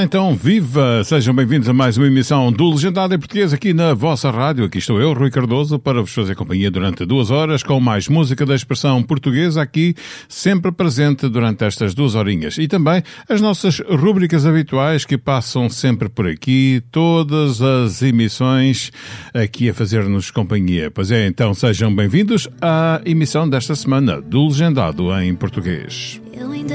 Ora então, viva! Sejam bem-vindos a mais uma emissão do Legendado em Português aqui na vossa rádio. Aqui estou eu, Rui Cardoso, para vos fazer companhia durante 2 horas com mais música da expressão portuguesa aqui, sempre presente durante estas 2 horinhas. E também as nossas rúbricas habituais que passam sempre por aqui, todas as emissões aqui a fazer-nos companhia. Pois é, então sejam bem-vindos à emissão desta semana do Legendado em Português. Eu